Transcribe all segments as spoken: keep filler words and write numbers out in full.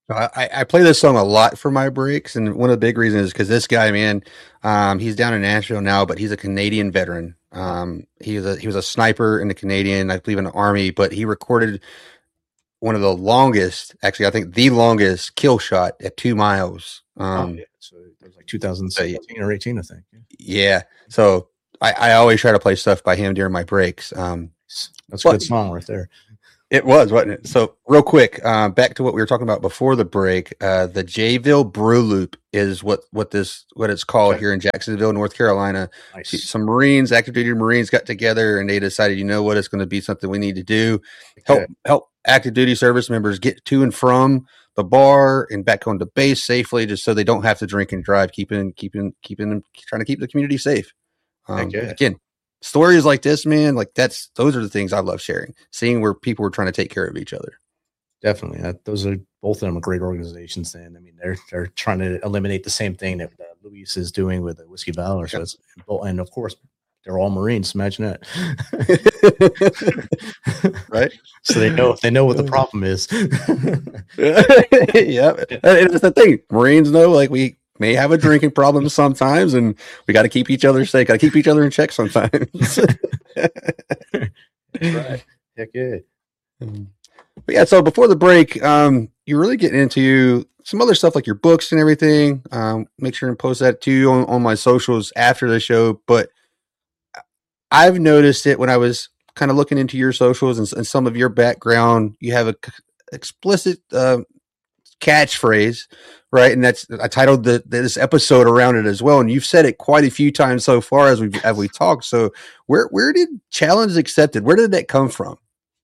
I, I play this song a lot for my breaks, and one of the big reasons is because this guy, man, um, he's down in Nashville now, but he's a Canadian veteran. Oh, Um, he was a he was a sniper in the Canadian, I believe, in the Army, but he recorded one of the longest, actually, I think the longest kill shot at two miles. oh Um, yeah. So that was like two thousand so seventeen or eighteen, I think. Yeah. yeah, so I, I always try to play stuff by him during my breaks. Um, That's a but good song right there. it was, wasn't it? So, real quick, uh, back to what we were talking about before the break. Uh, the Jayville Brew Loop is what what this what it's called Okay. here in Jacksonville, North Carolina. Nice. Some Marines, active duty Marines, got together and they decided, you know what, it's going to be something we need to do. Okay. Help help active duty service members get to and from the bar and back on the base safely, just so they don't have to drink and drive. Keeping keeping keeping them trying to keep the community safe. Heck Um, yeah. again, stories like this, man, like that's those are the things I love sharing. Seeing where people were trying to take care of each other. Definitely. That, those are both of them are great organizations. And I mean, they're they're trying to eliminate the same thing that uh, Luis is doing with the Whiskey Valor. So it's and of course they're all Marines. Imagine that. Right. So they know they know what the problem is. Yeah, and it's the thing. Marines know, like, we may have a drinking problem sometimes, and we got to keep each other safe. Got to keep each other in check sometimes. Right. Heck yeah. But yeah, so before the break, um, you're really getting into some other stuff like your books and everything. Um, make sure and post that to you on, on my socials after the show. But I've noticed it when I was kind of looking into your socials and, and some of your background. You have a c- explicit uh, catchphrase, right? And that's I titled the, this episode around it as well. And you've said it quite a few times so far as we as we talked. So where where did challenge accepted? Where did that come from?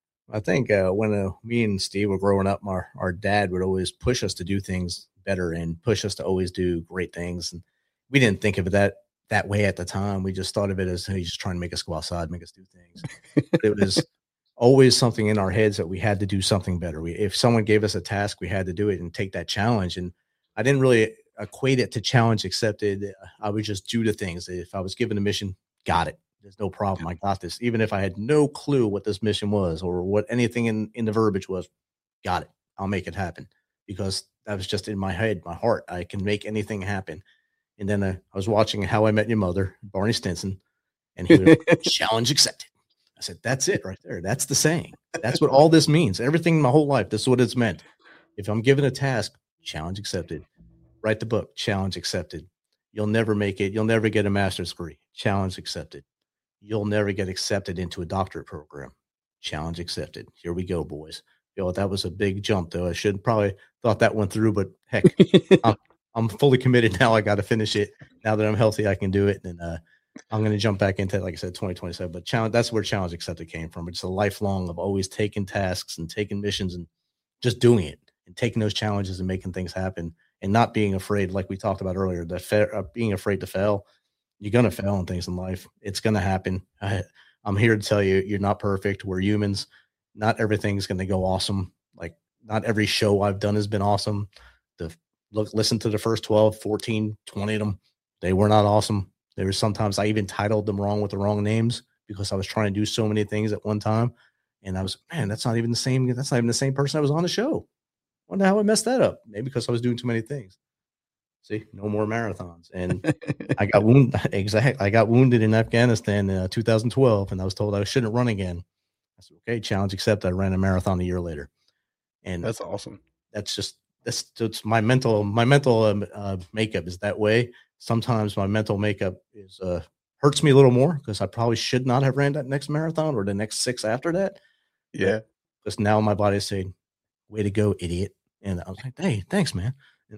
I think uh, when uh, me and Steve were growing up, our, our dad would always push us to do things better and push us to always do great things. And we didn't think of it that that way at the time. We just thought of it as hey, he's just trying to make us go outside, make us do things. It was always something in our heads that we had to do something better. We, if someone gave us a task, we had to do it and take that challenge. And I didn't really equate it to challenge accepted. I would just do the things. If I was given a mission, got it. There's no problem. I got this. Even if I had no clue what this mission was or what anything in, in the verbiage was, got it. I'll make it happen because that was just in my head, my heart. I can make anything happen. And then uh, I was watching How I Met Your Mother, Barney Stinson, and he was challenge accepted. I said, that's it right there. That's the saying. That's what all this means. Everything in my whole life, this is what it's meant. If I'm given a task, challenge accepted. Write the book, challenge accepted. You'll never make it. You'll never get a master's degree, challenge accepted. You'll never get accepted into a doctorate program. Challenge accepted. Here we go, boys. Yo, that was a big jump, though. I should probably thought that went through, but heck, I'm, I'm fully committed now. I got to finish it. Now that I'm healthy, I can do it. And uh, I'm going to jump back into it, like I said, twenty twenty-seven. But challenge, that's where challenge accepted came from. It's a lifelong of always taking tasks and taking missions and just doing it and taking those challenges and making things happen and not being afraid, like we talked about earlier, that fa- uh, being afraid to fail. You're going to fail on things in life. It's going to happen. I, I'm here to tell you, you're not perfect. We're humans. Not everything's going to go awesome. Like not every show I've done has been awesome. The look, listen to the first twelve, fourteen, twenty of them. They were not awesome. There was sometimes I even titled them wrong with the wrong names because I was trying to do so many things at one time. And I was, man, that's not even the same. That's not even the same person I was on the show. Wonder how I messed that up. Maybe because I was doing too many things. See, no more marathons. And I got wounded. Exactly. I got wounded in Afghanistan in uh, two thousand twelve, and I was told I shouldn't run again. I said, okay, challenge accepted. I ran a marathon a year later. And That's awesome. That's just, that's, that's my mental, my mental um, uh, makeup is that way. Sometimes my mental makeup is, uh, hurts me a little more because I probably should not have ran that next marathon or the next six after that. Yeah. Because now my body is saying, way to go, idiot. And I was like, hey, thanks, man.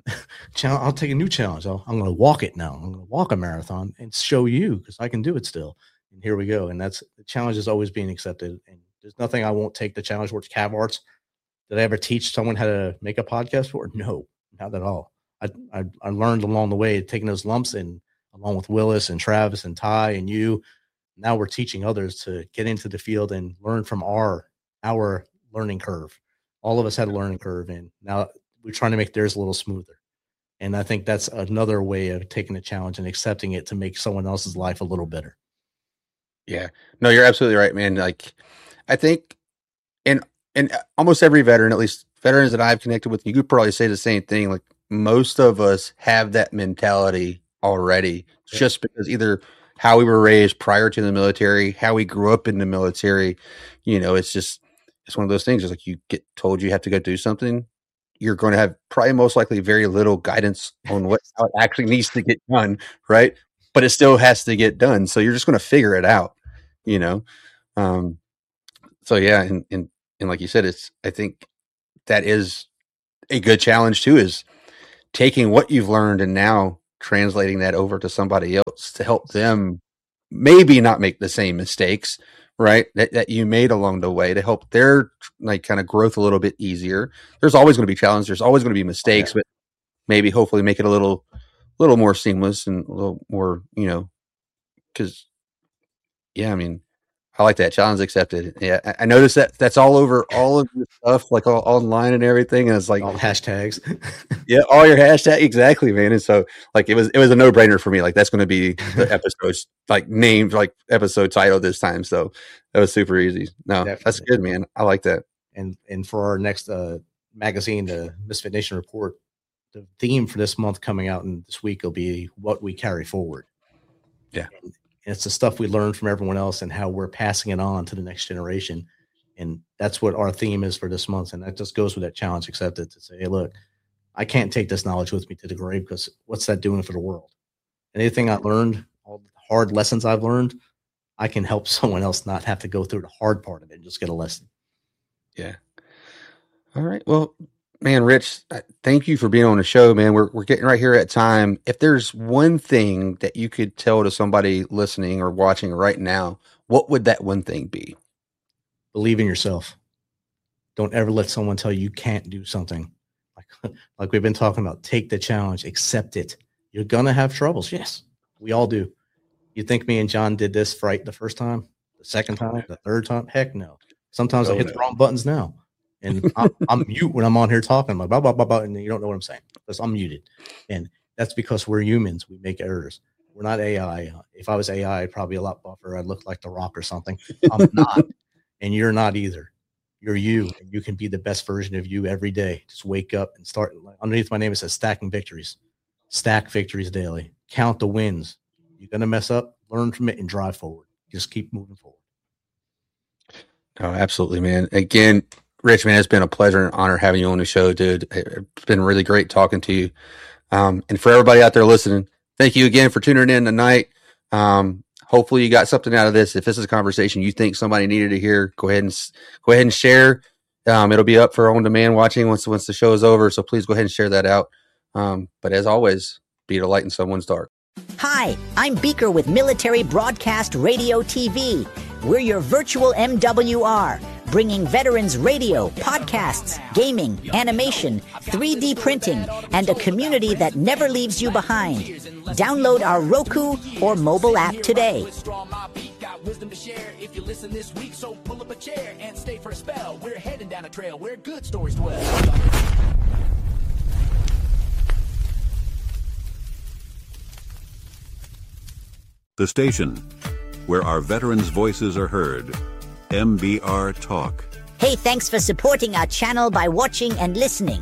I'll take a new challenge. I'll, I'm going to walk it now. I'm going to walk a marathon and show you because I can do it still. And here we go. And that's the challenge is always being accepted. And there's nothing I won't take the challenge towards Cav Arts. Did I ever teach someone how to make a podcast for? No, not at all. I, I, I learned along the way, taking those lumps and along with Willis and Travis and Ty and you. Now we're teaching others to get into the field and learn from our, our learning curve. All of us had a learning curve. And now we're trying to make theirs a little smoother. And I think that's another way of taking the challenge and accepting it to make someone else's life a little better. Yeah, no, you're absolutely right, man. Like, I think in, in almost every veteran, at least veterans that I've connected with, you could probably say the same thing. Like most of us have that mentality already, yeah. just because either how we were raised prior to the military, how we grew up in the military, you know, it's just, it's one of those things. It's like you get told you have to go do something. You're going to have probably most likely very little guidance on what how it actually needs to get done. Right. But it still has to get done. So you're just going to figure it out, you know? Um, so yeah. And, and, and like you said, it's, I think that is a good challenge too, is taking what you've learned and now translating that over to somebody else to help them maybe not make the same mistakes, right? That, that you made along the way, to help their like kind of growth a little bit easier. There's always going to be challenges. There's always going to be mistakes, oh, yeah. but maybe hopefully make it a little, little more seamless and a little more, you know, cause yeah, I mean, I like that. Challenge accepted. Yeah. I, I noticed that that's all over all of your stuff, like all online and everything. And it's like all hashtags. Yeah. All your hashtags. Exactly, man. And so like, it was, it was a no brainer for me. Like that's going to be the episode's like named like episode title this time. So that was super easy. No, Definitely. That's good, man. I like that. And, and for our next uh, magazine, the Misfit Nation Report, the theme for this month coming out and this week will be what we carry forward. Yeah. And it's the stuff we learned from everyone else and how we're passing it on to the next generation. And that's what our theme is for this month. And that just goes with that challenge accepted, to say, hey, look, I can't take this knowledge with me to the grave, because what's that doing for the world? Anything I learned, all the hard lessons I've learned, I can help someone else not have to go through the hard part of it and just get a lesson. Yeah. All right. Well, man, Rich, thank you for being on the show, man. We're we're getting right here at time. If there's one thing that you could tell to somebody listening or watching right now, what would that one thing be? Believe in yourself. Don't ever let someone tell you you can't do something. Like, like we've been talking about, take the challenge, accept it. You're going to have troubles. Yes, we all do. You think me and John did this right the first time, the second time, the third time? Heck no. Sometimes oh, I hit no. the wrong buttons now. And I'm, I'm mute when I'm on here talking. I'm like, blah, blah, blah, blah, and you don't know what I'm saying because I'm muted. And that's because we're humans. We make errors. We're not A I. If I was A I, I'd probably be a lot buffer. I'd look like The Rock or something. I'm not. And you're not either. You're you. And you can be the best version of you every day. Just wake up and start. Underneath my name, it says stacking victories. Stack victories daily. Count the wins. You're going to mess up. Learn from it and drive forward. Just keep moving forward. Oh, absolutely, man. Again, Rich, man, it's been a pleasure and honor having you on the show, dude. It's been really great talking to you. Um, and for everybody out there listening, thank you again for tuning in tonight. Um, hopefully you got something out of this. If this is a conversation you think somebody needed to hear, go ahead and go ahead and share. Um, it'll be up for on demand watching once once the show is over. So please go ahead and share that out. Um, but as always, be the light in someone's dark. Hi, I'm Beaker with Military Broadcast Radio T V. We're your virtual M W R, bringing veterans radio, podcasts, gaming, animation, three D printing, and a community that never leaves you behind. Download our Roku or mobile app today. Wisdom to share if you listen this week, so pull up a chair and stay for a spell. We're heading down a trail where good stories dwell. The station where our veterans' voices are heard. M B R Talk. Hey, thanks for supporting our channel by watching and listening.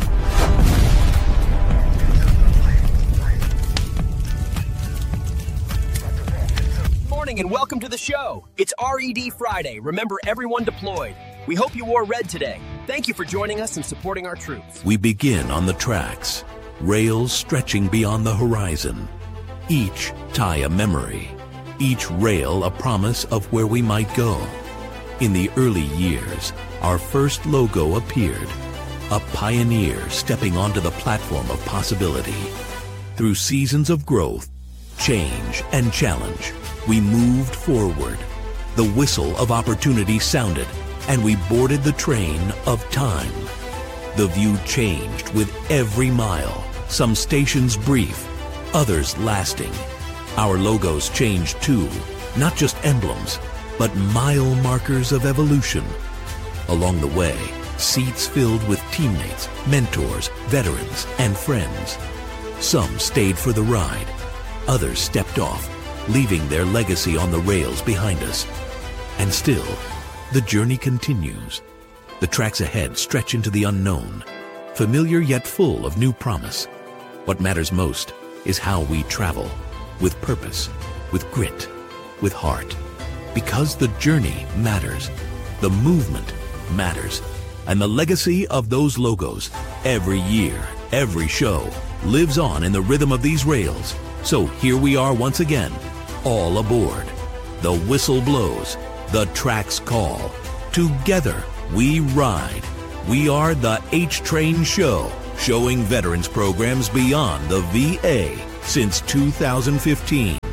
Morning and welcome to the show. It's R E D Friday. Remember, everyone deployed. We hope you wore red today. Thank you for joining us and supporting our troops. We begin on the tracks, rails stretching beyond the horizon. Each tie a memory, each rail a promise of where we might go. In the early years, our first logo appeared, a pioneer stepping onto the platform of possibility. Through seasons of growth, change, and challenge, we moved forward. The whistle of opportunity sounded, and we boarded the train of time. The view changed with every mile, some stations brief, others lasting. Our logos changed too, not just emblems, but mile markers of evolution. Along the way, seats filled with teammates, mentors, veterans, and friends. Some stayed for the ride. Others stepped off, leaving their legacy on the rails behind us. And still, the journey continues. The tracks ahead stretch into the unknown, familiar yet full of new promise. What matters most is how we travel, with purpose, with grit, with heart. Because the journey matters, the movement matters, and the legacy of those logos, every year, every show, lives on in the rhythm of these rails. So here we are once again, all aboard. The whistle blows, the tracks call. Together we ride. We are the H-Train Show, showing veterans programs beyond the V A since two thousand fifteen.